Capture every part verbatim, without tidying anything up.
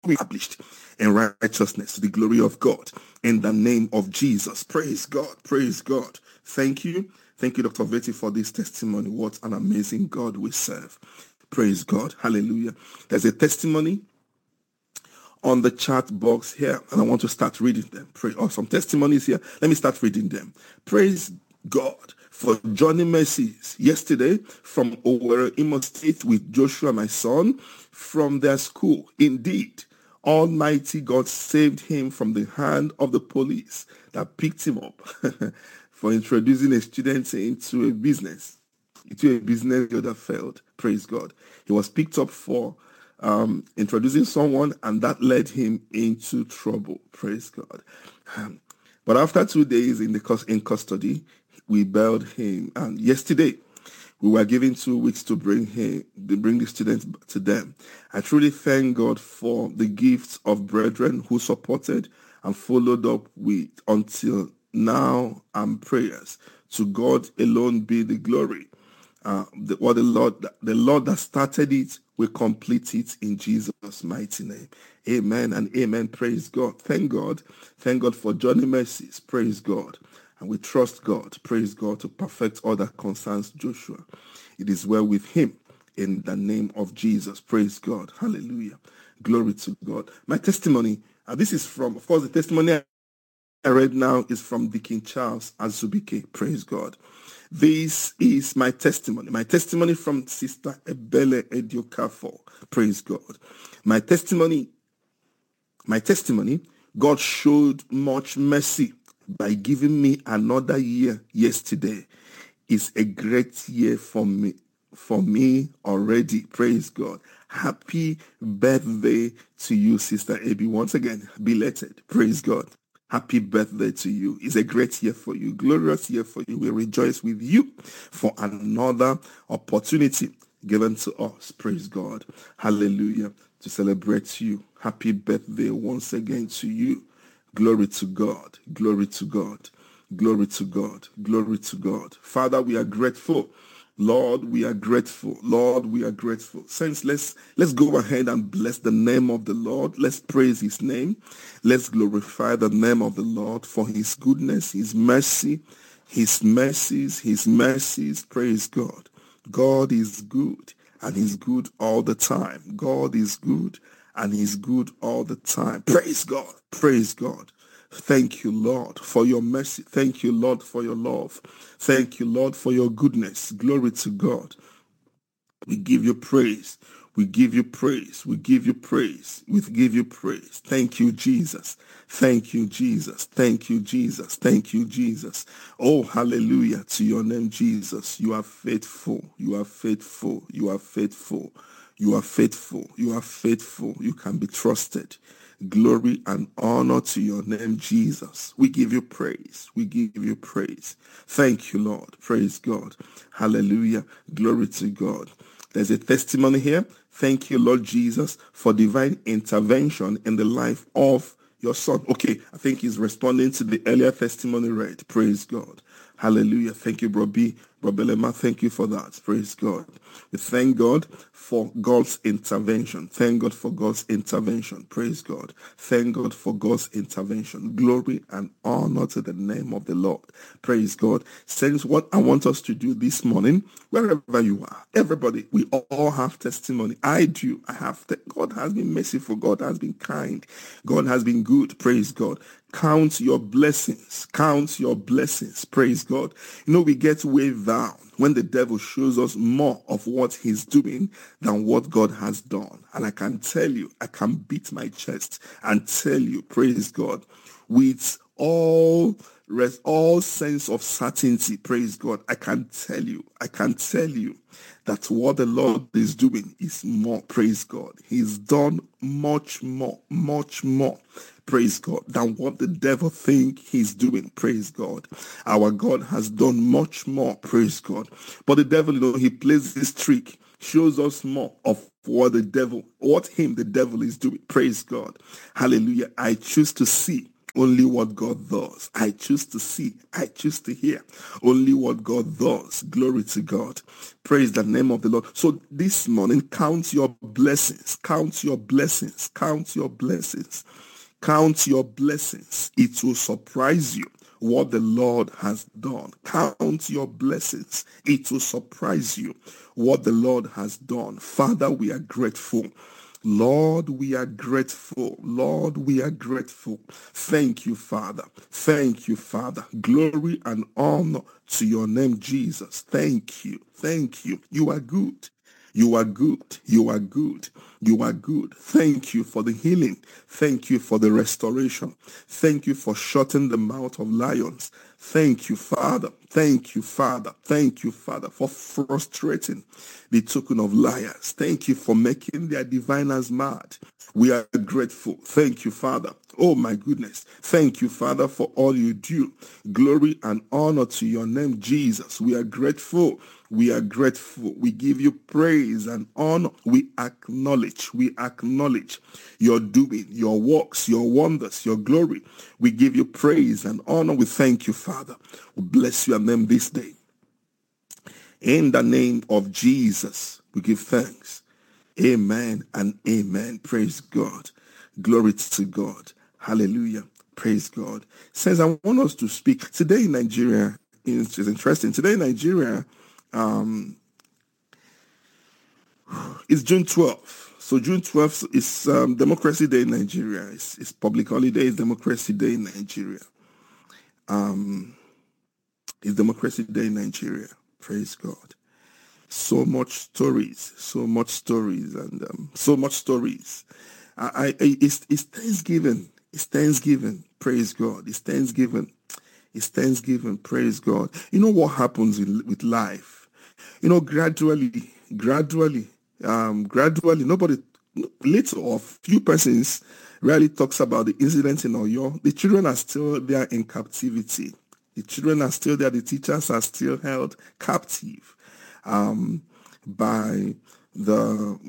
established in righteousness to the glory of God in the name of Jesus. Praise God. Praise God. Thank you. Thank you, Doctor Betty, for this testimony. What an amazing God we serve. Praise God. Hallelujah. There's a testimony on the chat box here, and I want to start reading them. Pray. Oh, some testimonies here. Let me start reading them. Praise God for Johnny Mercies yesterday from Owerri, Imo State, with Joshua, my son, from their school. Indeed, Almighty God saved him from the hand of the police that picked him up for introducing a student into a business, into a business that failed. Praise God. He was picked up for um, introducing someone, and that led him into trouble. Praise God. Um, but after two days in the in custody, we bailed him. And yesterday, we were given two weeks to bring him, to bring the students to them. I truly thank God for the gifts of brethren who supported and followed up with until now and prayers. To God alone be the glory. Uh, the, what the Lord, the Lord that started it will complete it in Jesus' mighty name. Amen and amen. Praise God. Thank God. Thank God for Johnny Mercies. Praise God. And we trust God, praise God, to perfect all that concerns Joshua. It is well with him in the name of Jesus. Praise God. Hallelujah. Glory to God. My testimony, uh, this is from, of course, the testimony I read now is from Deacon Charles Azubike. Praise God. This is my testimony. My testimony from Sister Ebele Ediokafo. Praise God. My testimony, my testimony, God showed much mercy by giving me another year yesterday. Is a great year for me, for me already. Praise God. Happy birthday to you, Sister Abby. Once again, belated. Praise God. Happy birthday to you. It's a great year for you. Glorious year for you. We rejoice with you for another opportunity given to us. Praise God. Hallelujah. To celebrate you. Happy birthday once again to you. Glory to God. Glory to God. Glory to God. Glory to God. Father, we are grateful. Lord, we are grateful. Lord, we are grateful. Saints, let's let's go ahead and bless the name of the Lord. Let's praise his name. Let's glorify the name of the Lord for his goodness, his mercy, his mercies, his mercies. Praise God. God is good, and he's good all the time. God is good, and he's good all the time. Praise God. Praise God. Thank you, Lord, for your mercy. Thank you, Lord, for your love. Thank you, Lord, for your goodness. Glory to God. We give you praise. We give you praise. We give you praise. We give you praise. Thank you, Jesus. Thank you, Jesus. Thank you, Jesus. Thank you, Jesus. Oh, hallelujah to your name, Jesus. You are faithful. You are faithful. You are faithful. You are faithful. You are faithful. You can be trusted. Glory and honor to your name, Jesus. We give you praise. We give you praise. Thank you, Lord. Praise God. Hallelujah. Glory to God. There's a testimony here. Thank you, Lord Jesus, for divine intervention in the life of your son. Okay, I think he's responding to the earlier testimony read. Praise God. Hallelujah. Thank you, Bro B. Bro Belema, thank you for that. Praise God. We thank God for God's intervention. Thank God for God's intervention. Praise God. Thank God for God's intervention. Glory and honor to the name of the Lord. Praise God. Saints, what I want us to do this morning, wherever you are, everybody, we all have testimony. I do. I have. Te- God has been merciful. God has been kind. God has been good. Praise God. Count your blessings. Count your blessings. Praise God. You know, we get way down when the devil shows us more of what he's doing than what God has done. And I can tell you, I can beat my chest and tell you, praise God, with all rest, all sense of certainty, praise God, I can tell you, I can tell you that what the Lord is doing is more, praise God. He's done much more, much more, praise God, than what the devil think he's doing, praise God. Our God has done much more, praise God. But the devil, you know, he plays this trick, shows us more of what the devil, what him, the devil is doing, praise God. Hallelujah. I choose to see Only what God does. I choose to see. I choose to hear. Only what God does. Glory to God. Praise the name of the Lord. So this morning, count your blessings. Count your blessings. Count your blessings. Count your blessings. It will surprise you what the Lord has done. Count your blessings. It will surprise you what the Lord has done. Father, we are grateful. Lord, we are grateful. Lord, we are grateful. Thank you, Father. Thank you, Father. Glory and honor to your name, Jesus. Thank you. Thank you. You are good. You are good. You are good. You are good. Thank you for the healing. Thank you for the restoration. Thank you for shutting the mouth of lions. Thank you, Father. Thank you, Father. Thank you, Father, for frustrating the token of liars. Thank you for making their diviners mad. We are grateful. Thank you, Father. Oh, my goodness. Thank you, Father, for all you do. Glory and honor to your name, Jesus. We are grateful. We are grateful. We give you praise and honor. We acknowledge. We acknowledge your doing, your works, your wonders, your glory. We give you praise and honor. We thank you, Father. We bless your name this day. In the name of Jesus, we give thanks. Amen and amen. Praise God. Glory to God. Hallelujah. Praise God. Says, I want us to speak. Today in Nigeria, it's interesting. Today in Nigeria, um, it's June twelfth. So June twelfth is um, Democracy Day in Nigeria. It's, it's public holiday. It's Democracy Day in Nigeria. Um, it's Democracy Day in Nigeria. Praise God. So much stories, so much stories, and um, so much stories. I, I, it's, it's Thanksgiving. It's Thanksgiving. Praise God. It's Thanksgiving. It's Thanksgiving. Praise God. You know what happens in, with life? You know, gradually, gradually, um, gradually, nobody, little or few persons rarely talks about the incident in Oyo. The children are still there in captivity. The children are still there. The teachers are still held captive. Um, by the,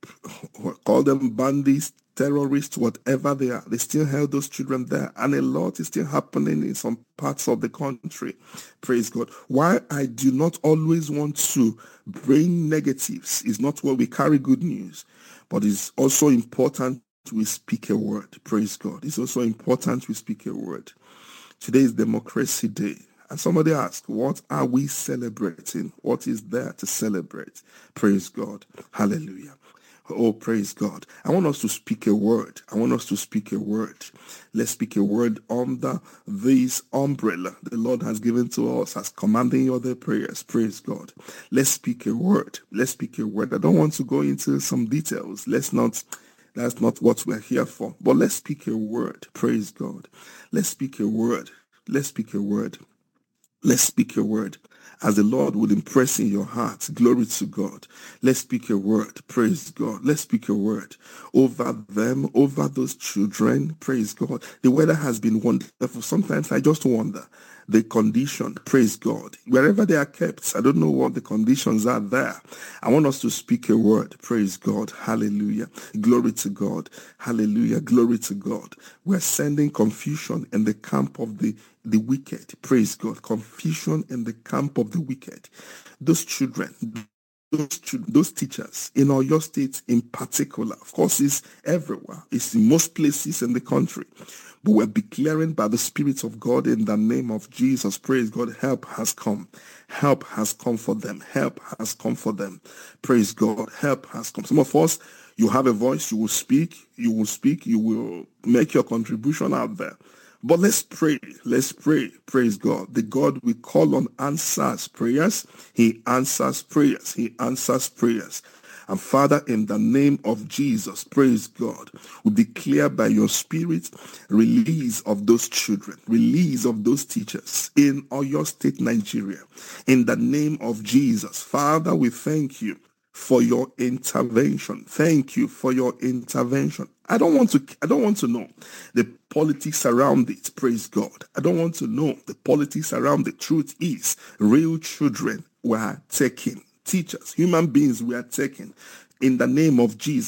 call them bandits, terrorists, whatever they are. They still held those children there. And a lot is still happening in some parts of the country. Praise God. Why I do not always want to bring negatives is not where we carry good news, but it's also important we speak a word. Praise God. It's also important we speak a word. Today is Democracy Day. And somebody asked, what are we celebrating? What is there to celebrate? Praise God. Hallelujah. Oh, praise God. I want us to speak a word. I want us to speak a word. Let's speak a word under this umbrella the Lord has given to us as commanding other prayers. Praise God. Let's speak a word. Let's speak a word. I don't want to go into some details. Let's not, that's not what we're here for. But let's speak a word. Praise God. Let's speak a word. Let's speak a word. Let's speak a word as the Lord would impress in your heart. Glory to God. Let's speak a word. Praise God. Let's speak a word over them, over those children. Praise God. The weather has been wonderful. Sometimes I just wonder the condition. Praise God. Wherever they are kept, I don't know what the conditions are there. I want us to speak a word. Praise God. Hallelujah. Glory to God. Hallelujah. Glory to God. We're sending confusion in the camp of the the wicked. Praise God. Confusion in the camp of the wicked. Those children, those, those teachers in Oyo State in particular, of course, it's everywhere. It's in most places in the country. But we're declaring by the Spirit of God in the name of Jesus. Praise God. Help has come. Help has come for them. Help has come for them. Praise God. Help has come. Some of us, you have a voice. You will speak. You will speak. You will make your contribution out there. But let's pray. Let's pray. Praise God. The God we call on answers prayers. He answers prayers. He answers prayers. And Father, in the name of Jesus, praise God, we declare by your Spirit release of those children, release of those teachers in Oyo State, Nigeria. In the name of Jesus, Father, we thank you for your intervention. Thank you for your intervention. I don't want to I don't want to know the politics around it. Praise God. I don't want to know the politics around the truth is real children were taken. Teachers, human beings were taken in the name of Jesus.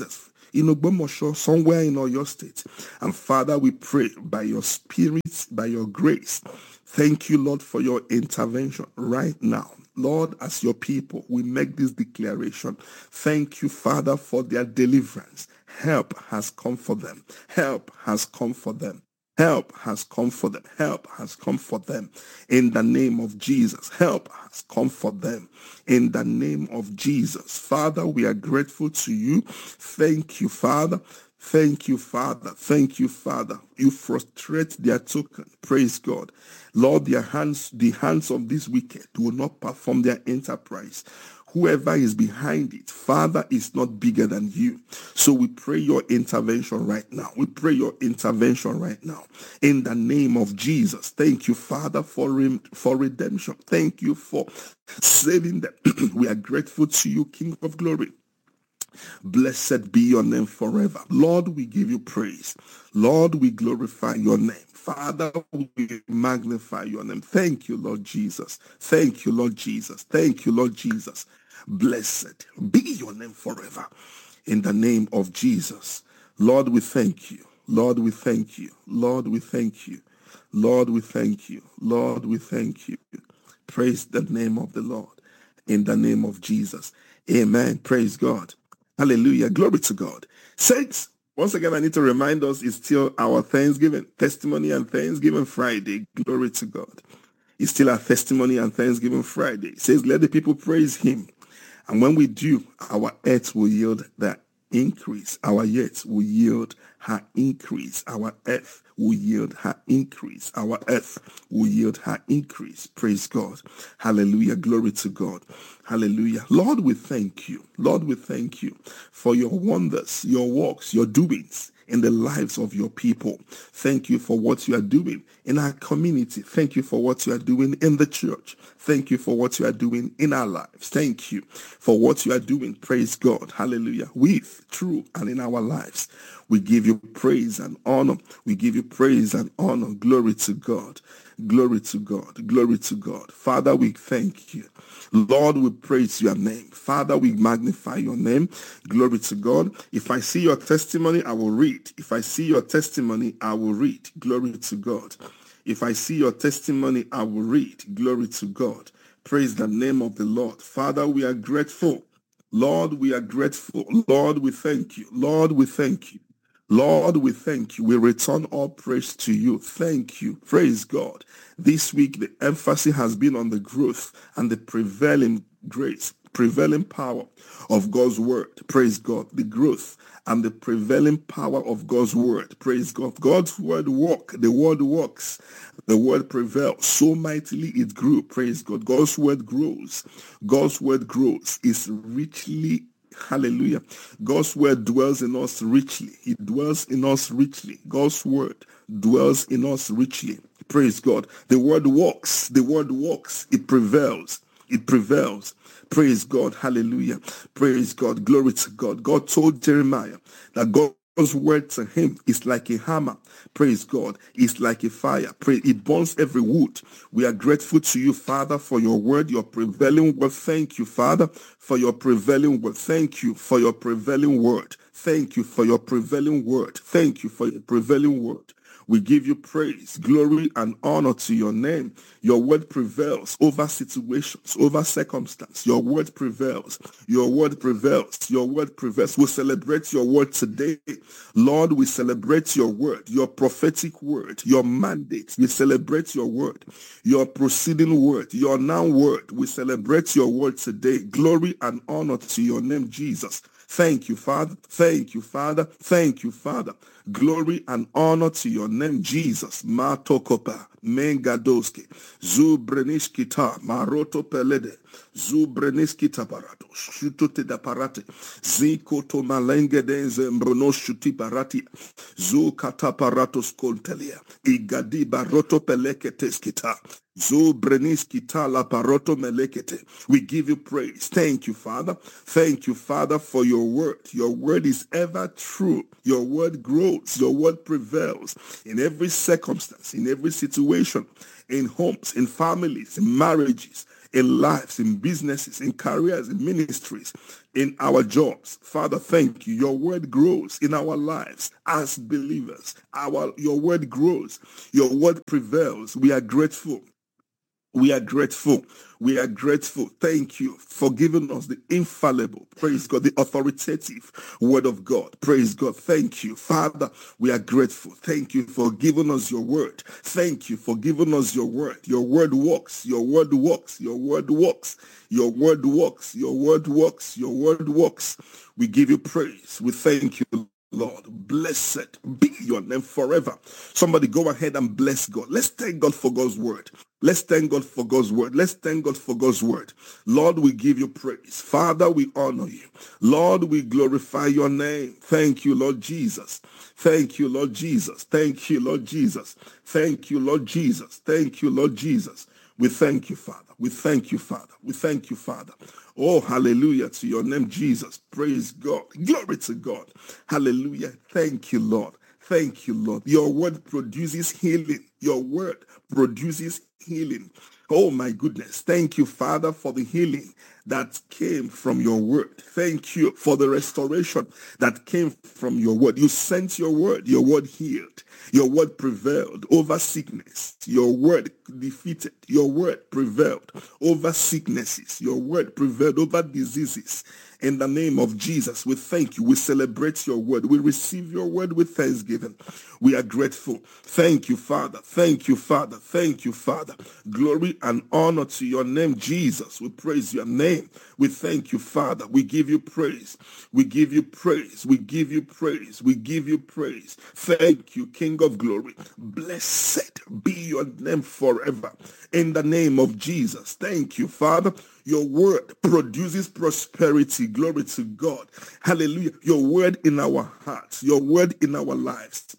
in Ogbomoso, somewhere in Oyo State. And Father, we pray by your Spirit, by your grace. Thank you, Lord, for your intervention right now. Lord, as your people, we make this declaration. Thank you, Father, for their deliverance. Help has come for them. Help has come for them. Help has come for them. Help has come for them. In the name of Jesus, help has come for them. In the name of Jesus. Father, we are grateful to you. Thank you, Father. Thank you, Father. Thank you, Father. You frustrate their token. Praise God. Lord, their hands, the hands of this wicked will not perform their enterprise. Whoever is behind it, Father, is not bigger than you. So we pray your intervention right now. We pray your intervention right now. In the name of Jesus. Thank you, Father, for, rem- for redemption. Thank you for saving them. We are grateful to you, King of Glory. Blessed be your name forever. Lord, we give you praise. Lord, we glorify your name. Father, we magnify your name. Thank you, Lord Jesus. Thank you, Lord Jesus. Thank you, Lord Jesus. Blessed be your name forever. In the name of Jesus. Lord, we thank you. Lord, we thank you. Lord, we thank you. Lord, we thank you. Lord, we thank you. Praise the name of the Lord. In the name of Jesus. Amen. Praise God. Hallelujah. Glory to God. Saints, once again, I need to remind us it's still our Thanksgiving, Testimony and Thanksgiving Friday. Glory to God. It's still our Testimony and Thanksgiving Friday. It says, let the people praise him. And when we do, our earth will yield that increase. Our earth will yield her increase. Our earth will yield her increase. Our earth will yield her increase. Praise God. Hallelujah. Glory to God. Hallelujah. Lord, we thank you. Lord, we thank you for your wonders, your works, your doings in the lives of your people. Thank you for what you are doing in our community. Thank you for what you are doing in the church. Thank you for what you are doing in our lives. Thank you for what you are doing. Praise God. Hallelujah. With, through, and in our lives. We give you praise and honor. We give you praise and honor. Glory to God. Glory to God. Glory to God. Father, we thank you. Lord, we praise your name. Father, we magnify your name. Glory to God. If I see your testimony, I will read. If I see your testimony, I will read. Glory to God. If I see your testimony, I will read. Glory to God. Praise the name of the Lord. Father, we are grateful. Lord, we are grateful. Lord, we thank you. Lord, we thank you. Lord, we thank you. We return all praise to you. Thank you. Praise God. This week, the emphasis has been on the growth and the prevailing grace, prevailing power of God's word. Praise God. The growth and the prevailing power of God's word. Praise God. God's word work. The word works. The word prevails. So mightily it grew. Praise God. God's word grows. God's word grows. Is richly Hallelujah. God's word dwells in us richly. It dwells in us richly. God's word dwells in us richly. Praise God. The word works. The word works. It prevails. It prevails. Praise God. Hallelujah. Praise God. Glory to God. God told Jeremiah that God God's word to him is like a hammer. Praise God. It's like a fire. Pray. It burns every wood. We are grateful to you, Father, for your word, your prevailing word. Thank you, Father, for your prevailing word. Thank you for your prevailing word. Thank you for your prevailing word. Thank you for your prevailing word. We give you praise, glory, and honor to your name. Your word prevails over situations, over circumstance. Your word prevails. Your word prevails. Your word prevails. We celebrate your word today. Lord, we celebrate your word, your prophetic word, your mandate. We celebrate your word, your proceeding word, your now word. We celebrate your word today. Glory and honor to your name, Jesus. Thank you, Father. Thank you, Father. Thank you, Father. Glory and honor to your name, Jesus. Matokopa, Mengadoski, Zubrenishkita, Maroto Pelede, Zubreniskita Barato, Shutote da Parate, Zikoto Malenge denze Mbrono Shuti Parati, Zukata Paratos Contelia, Igadi Baroto Peleke Teskita. Zubreniskita la paroto melekete. We give you praise. Thank you, Father. Thank you, Father, for your word. Your word is ever true. Your word grows. Your word prevails in every circumstance, in every situation, in homes, in families, in marriages, in lives, in businesses, in careers, in ministries, in our jobs. Father, thank you. Your word grows in our lives as believers. Our Your word grows. Your word prevails. We are grateful. We are grateful. We are grateful. Thank you for giving us the infallible, praise God, the authoritative word of God. Praise God. Thank you, Father. We are grateful. Thank you for giving us your word. Thank you for giving us your word. Your word works. Your word works. Your word works. Your word works. Your word works. Your word works. We give you praise. We thank you, Lord. Blessed be your name forever. Somebody go ahead and bless God. Let's thank God for God's word. Let's thank God for God's word. Let's thank God for God's word. Lord, we give you praise. Father, we honor you. Lord, we glorify your name. Thank you, Lord Jesus. Thank you, Lord Jesus. Thank you, Lord Jesus. Thank you, Lord Jesus. Thank you, Lord Jesus. We thank you, Father. We thank you, Father. We thank you, Father. Oh, hallelujah to your name, Jesus. Praise God. Glory to God. Hallelujah. Thank you, Lord. Thank you, Lord. Your word produces healing. Your word produces healing. Oh, my goodness. Thank you, Father, for the healing that came from your word. Thank you for the restoration that came from your word. You sent your word. Your word healed. Your word prevailed over sickness. Your word defeated. Your word prevailed over sicknesses. Your word prevailed over diseases. In the name of Jesus, we thank you. We celebrate your word. We receive your word with thanksgiving. We are grateful. Thank you, Father. Thank you, Father. Thank you, Father. Glory and honor to your name, Jesus. We praise your name. We thank you, Father. We give you praise. We give you praise. We give you praise. We give you praise. Thank you, King of glory. Blessed be your name forever. In the name of Jesus. Thank you, Father. Your word produces prosperity. Glory to God. Hallelujah. Your word in our hearts, your word in our lives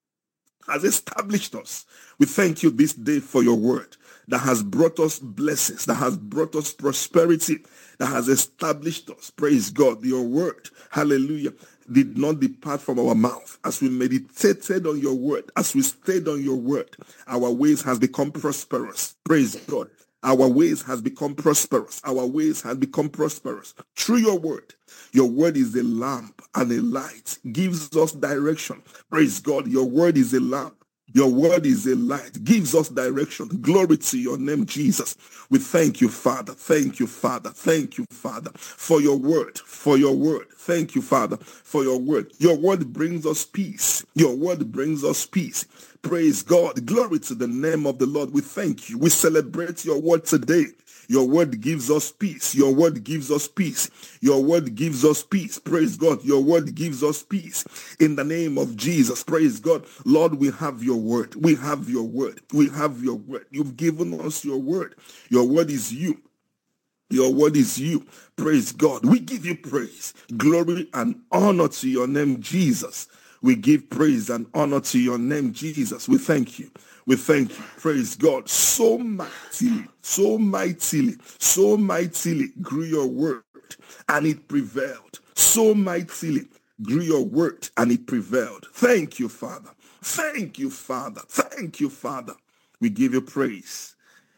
has established us. We thank you this day for your word that has brought us blessings, that has brought us prosperity, that has established us. Praise God. Your word, hallelujah, did not depart from our mouth. As we meditated on your word, as we stayed on your word, our ways has become prosperous. Praise God. Our ways has become prosperous. Our ways has become prosperous through your word. Your word is a lamp and a light, gives us direction. Praise God. Your word is a lamp. Your word is a light, gives us direction. Glory to your name, Jesus. We thank you, Father. Thank you, Father. Thank you, Father, for your word, for your word. Thank you, Father, for your word. Your word brings us peace. Your word brings us peace. Praise God. Glory to the name of the Lord. We thank you. We celebrate your word today. Your word gives us peace. Your word gives us peace. Your word gives us peace. Praise God. Your word gives us peace. In the name of Jesus. Praise God. Lord, we have your word. We have your word. We have your word. You've given us your word. Your word is you. Your word is you. Praise God. We give you praise, glory, and honor to your name, Jesus. We give praise and honor to your name, Jesus. We thank you. We thank you. Praise God. So mightily, so mightily, so mightily grew your word and it prevailed. So mightily grew your word and it prevailed. Thank you, Father. Thank you, Father. Thank you, Father. We give you praise.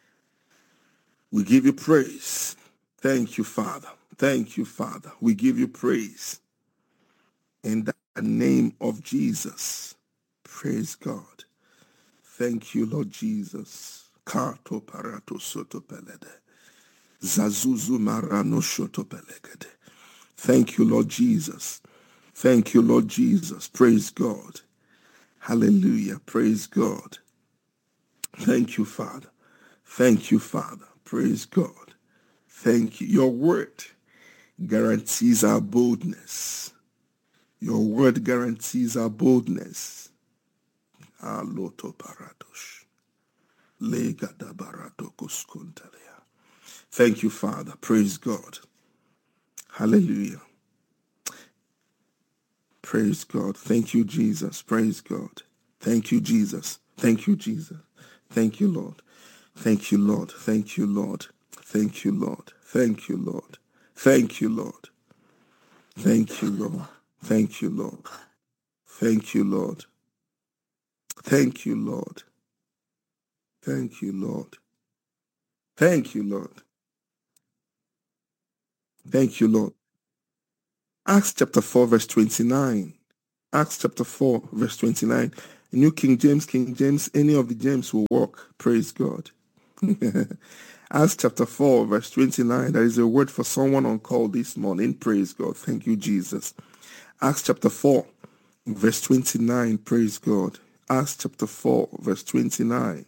We give you praise. Thank you, Father. Thank you, Father. We give you praise. In the name of Jesus. Praise God. Thank you, Lord Jesus. Kato parato soto pelede. Zazuzu marano shoto pelegede. Thank you, Lord Jesus. Thank you, Lord Jesus. Praise God. Hallelujah. Praise God. Thank you, Father. Thank you, Father. Praise God. Thank you. Your word guarantees our boldness. Your word guarantees our boldness. Aloto paradosh. Legada baradokos kontalia. Thank you, Father. Praise God. Hallelujah. Praise God. Thank you, Jesus. Praise God. Thank you, Jesus. Thank you, Jesus. Thank you, Lord. Thank you, Lord. Thank you, Lord. Thank you, Lord. Thank you, Lord. Thank you, Lord. Thank you, Lord. Thank you, Lord. Thank you, Lord. Thank you, Lord. Thank you, Lord. Thank you, Lord. Thank you, Lord. Acts chapter four, verse twenty-nine. Acts chapter four, verse twenty-nine. New King James, King James, any of the James will work. Praise God. Acts chapter four, verse twenty-nine. There is a word for someone on call this morning. Praise God. Thank you, Jesus. Acts chapter four, verse twenty-nine. Praise God. Acts chapter four, verse twenty-nine.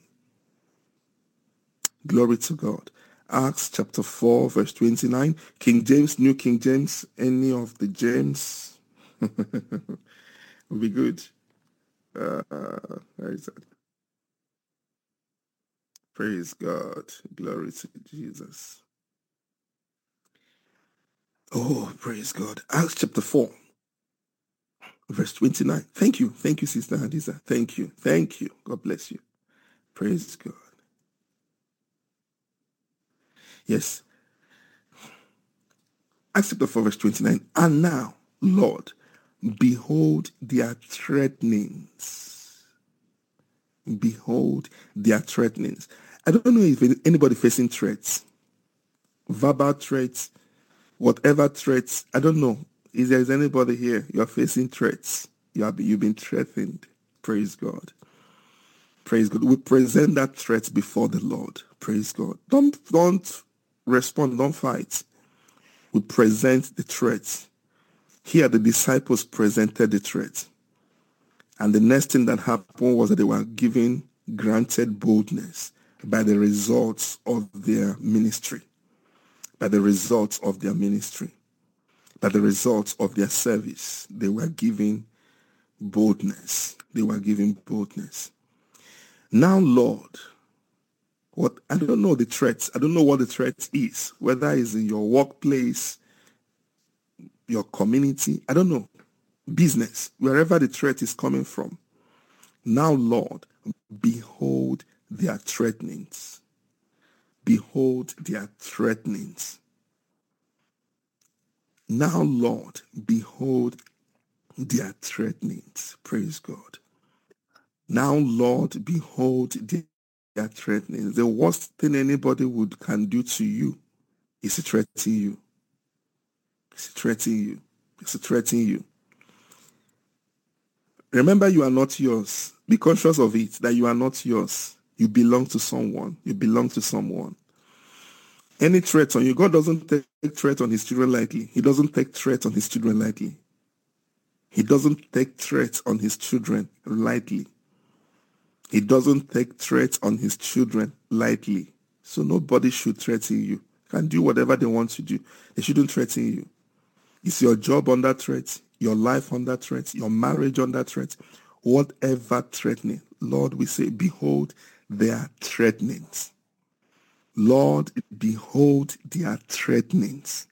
Glory to God. Acts chapter four, verse twenty-nine. King James, New King James, any of the James will be good. Uh, where is that? Praise God. Glory to Jesus. Oh, praise God. Acts chapter four, verse twenty-nine. Thank you. Thank you, Sister Hadiza. Thank you. Thank you. God bless you. Praise God. Yes. Acts chapter four, verse twenty-nine. And now, Lord, behold their threatenings. Behold their threatenings. I don't know if anybody facing threats, verbal threats, whatever threats. I don't know if there's anybody here, you're facing threats. You have, you've been threatened. Praise God. Praise God. We present that threat before the Lord. Praise God. Don't, don't respond. Don't fight. We present the threat. Here the disciples presented the threat. And the next thing that happened was that they were given granted boldness by the results of their ministry. By the results of their ministry. By the results of their service. They were given boldness. They were given boldness. Now, Lord, what I don't know the threats. I don't know what the threat is. Whether it's in your workplace, your community, I don't know. Business, wherever the threat is coming from. Now, Lord, behold their threatenings. Behold their threatenings. Now, Lord, behold their threatenings. Praise God. Now, Lord, behold their threatenings. The worst thing anybody would can do to you is to threaten you. It's to threaten you. It's to threaten you. Remember, you are not yours. Be conscious of it, that you are not yours. You belong to someone. You belong to someone. Any threat on you, God doesn't take threat on his children lightly. He doesn't take threat on his children lightly. He doesn't take threats on his children lightly. He doesn't take threats on his children lightly. So nobody should threaten you. You can do whatever they want to do. They shouldn't threaten you. Is your job under threat? Your life under threat? Your marriage under threat? Whatever threatening, Lord, we say, behold their threatenings. Lord, behold their threatenings.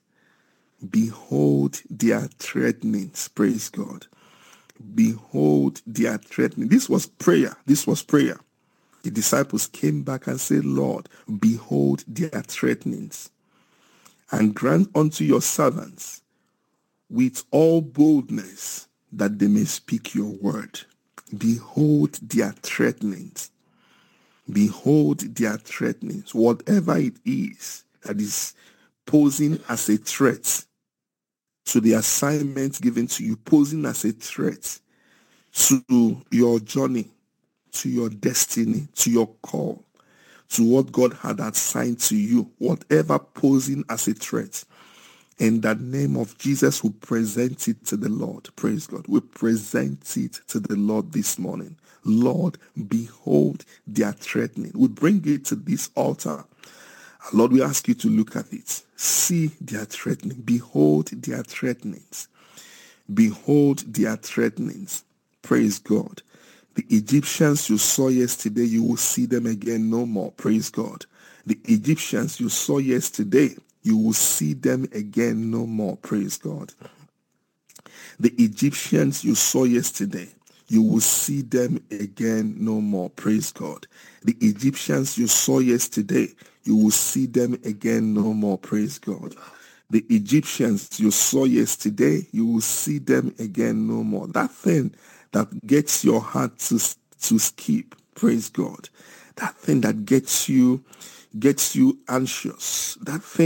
Behold their threatenings. Praise God. Behold their threatening. This was prayer. This was prayer. The disciples came back and said, Lord, behold their threatenings, and grant unto your servants with all boldness that they may speak your word. Behold their threatenings. Behold their threatenings. Whatever it is that is posing as a threat to the assignment given to you, posing as a threat to your journey, to your destiny, to your call, to what God had assigned to you, whatever posing as a threat, in the name of Jesus, we present it to the Lord. Praise God. We present it to the Lord this morning. Lord, behold their threatening. We bring it to this altar. Lord, we ask you to look at it. See their threatening. Behold their threatenings. Behold their threatenings. Praise God. The Egyptians you saw yesterday, you will see them again no more. Praise God. The Egyptians you saw yesterday, you will see them again no more. Praise God. The Egyptians you saw yesterday, you will see them again no more. Praise God. The Egyptians you saw yesterday, you will see them again no more. Praise God. The Egyptians you saw yesterday, you will see them again no more. That thing that gets your heart to, to skip, praise God. That thing that gets you, gets you anxious. That thing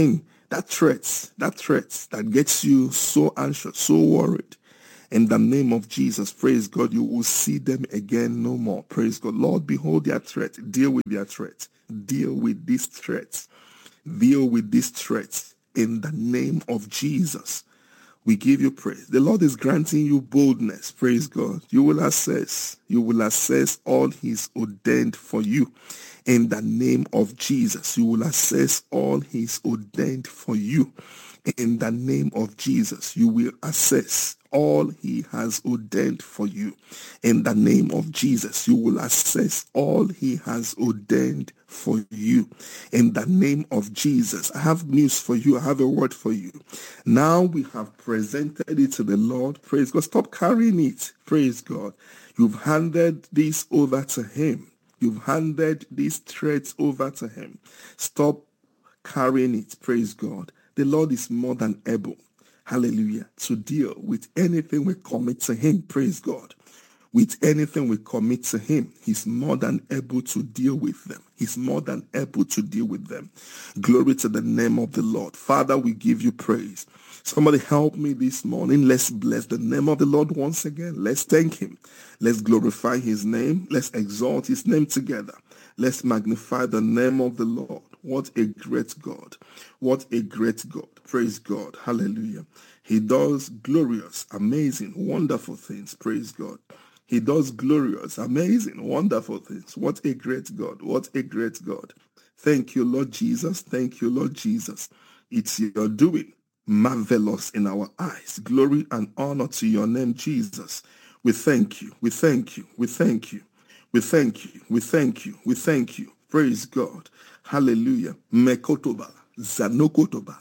That threat, that threat that gets you so anxious, so worried. In the name of Jesus, praise God, you will see them again no more. Praise God. Lord, behold their threat. Deal with their threat. Deal with this threat. Deal with this threat. In the name of Jesus, we give you praise. The Lord is granting you boldness. Praise God. You will access. You will access all He's ordained for you. In the name of Jesus, you will access all He's ordained for you. In the name of Jesus, you will access all He has ordained for you. In the name of Jesus, you will access all He has ordained for you. In the name of Jesus, I have news for you. I have a word for you. Now we have presented it to the Lord. Praise God. Stop carrying it. Praise God. You've handed this over to Him. You've handed these threats over to Him. Stop carrying it. Praise God. The Lord is more than able, hallelujah, to deal with anything we commit to Him. Praise God. With anything we commit to Him, He's more than able to deal with them. He's more than able to deal with them. Glory to the name of the Lord. Father, we give you praise. Somebody help me this morning. Let's bless the name of the Lord once again. Let's thank Him. Let's glorify His name. Let's exalt His name together. Let's magnify the name of the Lord. What a great God. What a great God. Praise God. Hallelujah. He does glorious, amazing, wonderful things. Praise God. He does glorious, amazing, wonderful things. What a great God. What a great God. Thank you, Lord Jesus. Thank you, Lord Jesus. It's your doing. Marvelous in our eyes. Glory and honor to your name, Jesus. We thank you. We thank you. We thank you. We thank you. We thank you. We thank you. Praise God. Hallelujah. Mekotoba. Zanokotoba.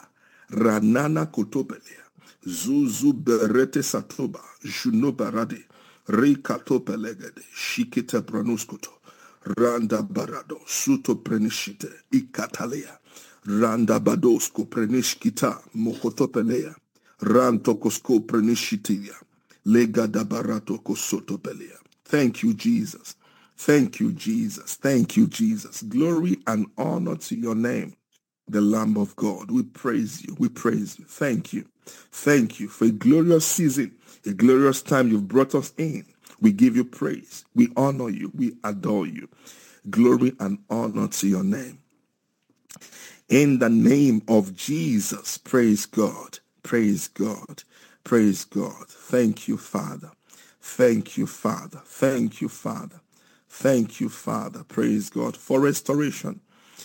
Ranana kotopelia. Zuzu berete satoba. Juno barade. Rekatopelegede. Shikete pranuskoto. Randa barado. Suto prenishite. Ikatalea. Randa badosko prenishkita. Mokotopelea. Rantokosko prenishitiya. Lega da barato kosotopelea. Thank you, Jesus. Thank you, Jesus. Thank you, Jesus. Glory and honor to your name, the Lamb of God. We praise you. We praise you. Thank you. Thank you for a glorious season, a glorious time you've brought us in. We give you praise. We honor you. We adore you. Glory and honor to your name. In the name of Jesus, praise God. Praise God. Praise God. Thank you, Father. Thank you, Father. Thank you, Father. Thank you, Father. Praise God for restoration,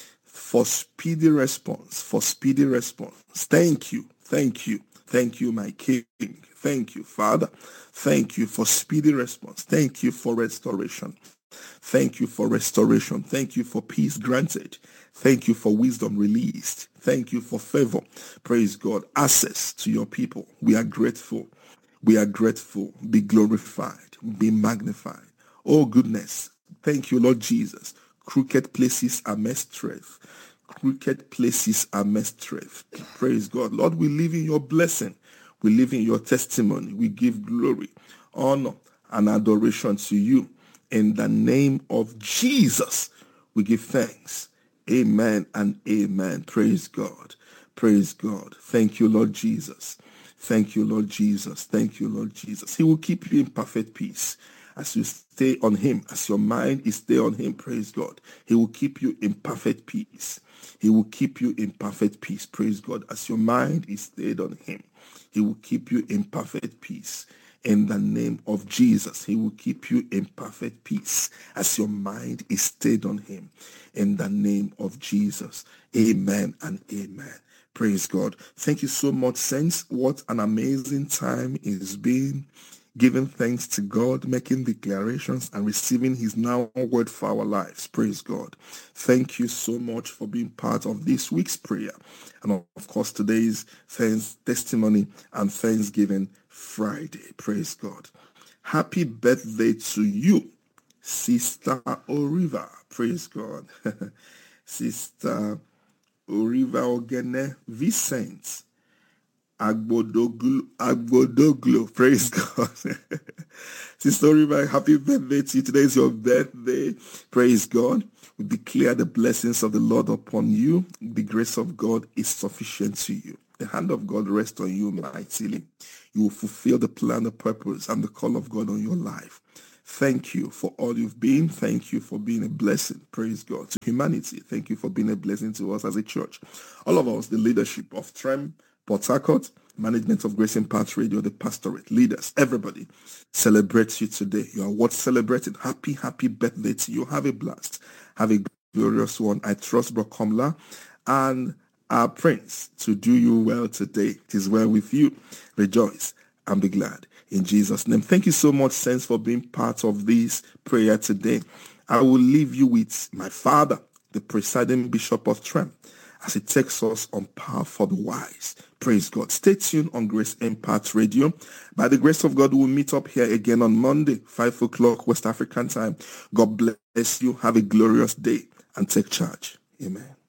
for speedy response, for speedy response. Thank you. Thank you. Thank you, my King. Thank you, Father. Thank you for speedy response. Thank you for restoration. Thank you for restoration. Thank you for peace granted. Thank you for wisdom released. Thank you for favor. Praise God. Access to your people. We are grateful. We are grateful. Be glorified. Be magnified. Oh, goodness. Thank you, Lord Jesus. Crooked places are made straight. Crooked places are made straight. Praise God. Lord, we live in your blessing. We live in your testimony. We give glory, honor, and adoration to you. In the name of Jesus, we give thanks. Amen and amen. Praise God. Praise God. Thank you, Lord Jesus. Thank you, Lord Jesus. Thank you, Lord Jesus. He will keep you in perfect peace as you stay on him, as your mind is stay on him. Praise God. He will keep you in perfect peace. He will keep you in perfect peace. Praise God. As your mind is stayed on him, he will keep you in perfect peace. In the name of Jesus, he will keep you in perfect peace as your mind is stayed on him. In the name of Jesus. Amen and amen. Praise God. Thank you so much, saints. What an amazing time it's been. Giving thanks to God, making declarations, and receiving his now word for our lives. Praise God. Thank you so much for being part of this week's prayer. And of course, today's thanks testimony and Thanksgiving Friday. Praise God. Happy birthday to you, Sister Oriva. Praise God. Sister Oriva Ogene Vicente. Agbodoglu, Agbodoglu. Praise God. Sister Rima, happy birthday to you. Today is your birthday. Praise God. We declare the blessings of the Lord upon you. The grace of God is sufficient to you. The hand of God rests on you mightily. You will fulfill the plan, the purpose, and the call of God on your life. Thank you for all you've been. Thank you for being a blessing. Praise God. To humanity, thank you for being a blessing to us as a church. All of us, the leadership of Trem, Port Harcourt, management of Grace Impact Radio, the pastorate, leaders, everybody celebrates you today. You are worth celebrating. Happy, happy birthday to you. Have a blast. Have a glorious one. I trust Bro Komla and our Prince to do you well today. It is well with you. Rejoice and be glad. In Jesus' name. Thank you so much, Saints, for being part of this prayer today. I will leave you with my father, the presiding Bishop of Trem, as he takes us on Power for the Wise. Praise God. Stay tuned on Grace Impact Radio. By the grace of God, we'll meet up here again on Monday, five o'clock West African time. God bless you. Have a glorious day and take charge. Amen.